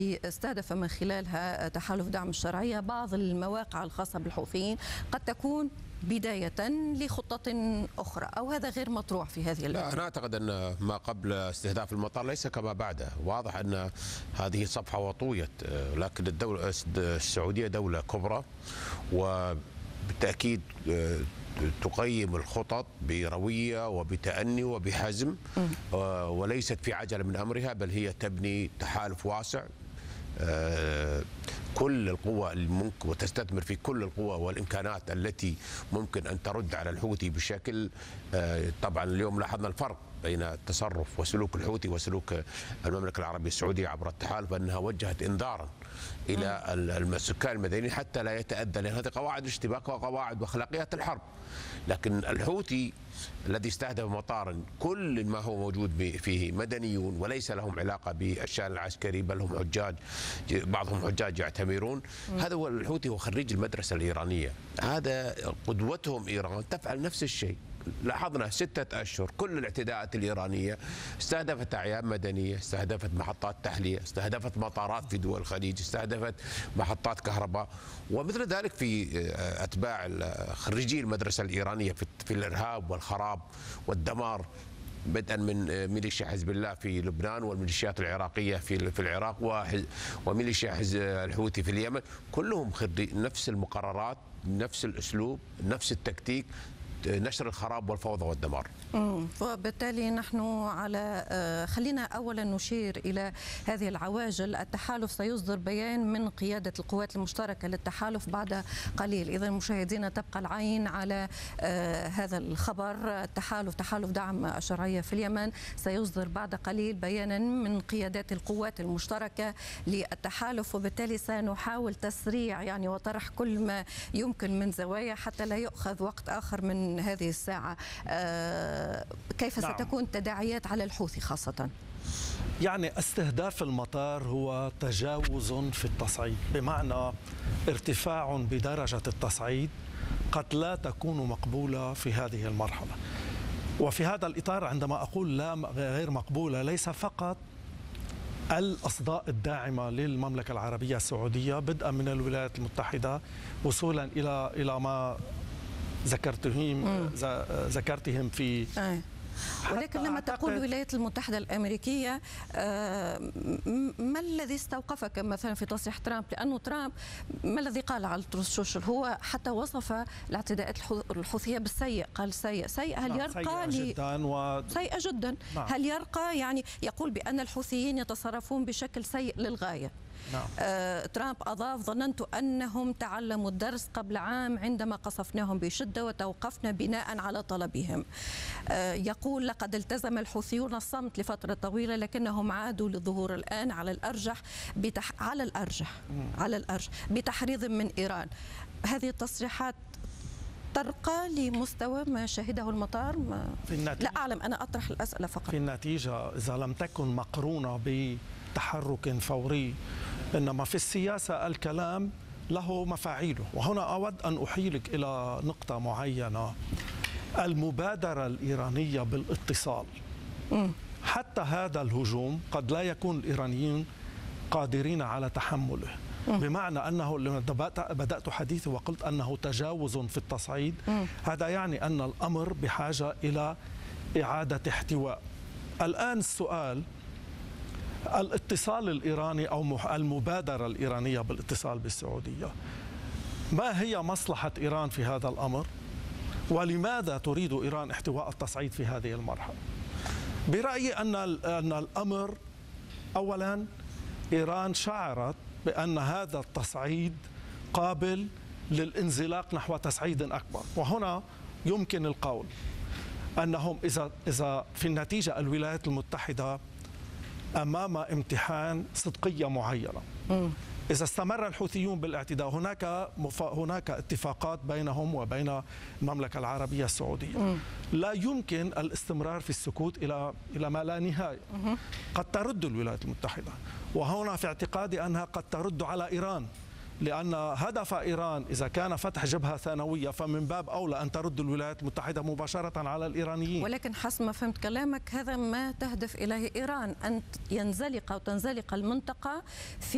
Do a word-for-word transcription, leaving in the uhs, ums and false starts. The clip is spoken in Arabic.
استهدف من خلالها تحالف دعم الشرعية بعض المواقع الخاصة بالحوثيين قد تكون بداية لخطة أخرى، أو هذا غير مطروح في هذه الأيام؟ لا، أنا أعتقد أن ما قبل استهداف المطار ليس كما بعده. واضح أن هذه صفحة وطويت، لكن الدولة السعودية دولة كبرى وبالتأكيد تقيم الخطط بروية وبتأني وبحزم، وليست في عجلة من أمرها، بل هي تبني تحالف واسع كل القوى الممكن، وتستثمر في كل القوى والإمكانات التي ممكن أن ترد على الحوثي بشكل. طبعا اليوم لاحظنا الفرق بين تصرف وسلوك الحوثي وسلوك المملكة العربية السعودية عبر التحالف، أنها وجهت إنذارا إلى السكان المدنيين حتى لا يتأذى، لأن هذه قواعد الاشتباك وقواعد وأخلاقيات الحرب. لكن الحوثي الذي استهدف مطارا كل ما هو موجود فيه مدنيون وليس لهم علاقة بالشأن العسكري، بل هم حجاج، بعضهم حجاج يعتمرون. هذا هو الحوثي، هو خريج المدرسة الإيرانية، هذا قدوتهم إيران تفعل نفس الشيء. لاحظنا ستة أشهر كل الاعتداءات الإيرانية استهدفت أعيان مدنية، استهدفت محطات تحلية، استهدفت مطارات في دول الخليج، استهدفت محطات كهرباء، ومثل ذلك في أتباع خريجي المدرسة الإيرانية في الإرهاب والخراب والدمار، بدءا من ميليشيا حزب الله في لبنان والميليشيات العراقية في في العراق وميليشيا حزب الحوثي في اليمن، كلهم نفس المقررات، نفس الأسلوب، نفس التكتيك، نشر الخراب والفوضى والدمار. وبالتالي نحن على خلينا اولا نشير الى هذه العواجل. التحالف سيصدر بيان من قياده القوات المشتركه للتحالف بعد قليل، اذا مشاهدينا تبقى العين على هذا الخبر. التحالف تحالف دعم الشرعيه في اليمن سيصدر بعد قليل بيانا من قيادات القوات المشتركه للتحالف، وبالتالي سنحاول تسريع يعني وطرح كل ما يمكن من زوايا حتى لا يؤخذ وقت اخر من هذه الساعة. كيف نعم. ستكون تداعيات على الحوثي خاصة؟ يعني استهداف المطار هو تجاوز في التصعيد، بمعنى ارتفاع بدرجة التصعيد قد لا تكون مقبولة في هذه المرحلة. وفي هذا الإطار عندما أقول لا غير مقبولة، ليس فقط الأصداء الداعمة للمملكة العربية السعودية بدءا من الولايات المتحدة وصولا إلى إلى ما ذكرتهم ذكرتهم في أي. ولكن لما تقول الولايات المتحدة الأمريكية، ما الذي استوقفك مثلا في تصريح ترامب؟ لأنه ترامب ما الذي قال على السوشيال؟ هو حتى وصف الاعتداءات الحوثية بالسيء، قال سيء سيء. هل يرقى سيئة جدا و... سيئة جدا نعم. هل يرقى يعني يقول بأن الحوثيين يتصرفون بشكل سيء للغاية؟ نعم. آه، ترامب أضاف: ظننت أنهم تعلموا الدرس قبل عام عندما قصفناهم بشدة وتوقفنا بناء على طلبهم. آه، يقول: لقد التزم الحوثيون الصمت لفترة طويلة لكنهم عادوا للظهور الآن على الأرجح بتح... على الأرجح على الأرجح بتحريض من إيران. هذه التصريحات ترقى لمستوى ما شهده المطار؟ ما... لا أعلم، أنا أطرح الأسئلة فقط. في النتيجة إذا لم تكن مقرونة بتحرك فوري، إنما في السياسة الكلام له مفاعيله. وهنا أود أن أحيلك إلى نقطة معينة: المبادرة الإيرانية بالاتصال. م. حتى هذا الهجوم قد لا يكون الإيرانيين قادرين على تحمله، م. بمعنى أنه لما بدأت حديثي وقلت أنه تجاوز في التصعيد، م. هذا يعني أن الأمر بحاجة إلى إعادة احتواء. الآن السؤال: الاتصال الإيراني أو المبادرة الإيرانية بالاتصال بالسعودية، ما هي مصلحة إيران في هذا الأمر؟ ولماذا تريد إيران احتواء التصعيد في هذه المرحلة؟ برأيي أن أن الأمر أولا إيران شعرت بأن هذا التصعيد قابل للانزلاق نحو تصعيد أكبر، وهنا يمكن القول أنهم إذا إذا في النتيجة الولايات المتحدة أمام امتحان صدقية معينة. م. إذا استمر الحوثيون بالاعتداء، هناك مف... هناك اتفاقات بينهم وبين المملكة العربية السعودية. م. لا يمكن الاستمرار في السكوت إلى إلى ما لا نهاية. م. قد ترد الولايات المتحدة، وهنا في اعتقادي أنها قد ترد على إيران، لأن هدف إيران إذا كان فتح جبهة ثانوية فمن باب أولى أن ترد الولايات المتحدة مباشرة على الإيرانيين. ولكن حسب ما فهمت كلامك هذا ما تهدف إليه إيران، أن ينزلق أو تنزلق المنطقة في